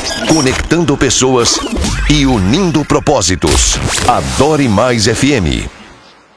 conectando pessoas e unindo propósitos. Adore Mais FM.